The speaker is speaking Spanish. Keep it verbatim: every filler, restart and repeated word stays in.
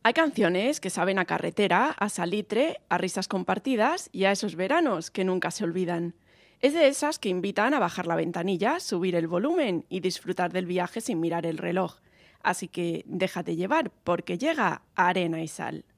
Hay canciones que saben a carretera, a salitre, a risas compartidas y a esos veranos que nunca se olvidan. Es de esas que invitan a bajar la ventanilla, subir el volumen y disfrutar del viaje sin mirar el reloj. Así que déjate llevar porque llega Arena y Sal.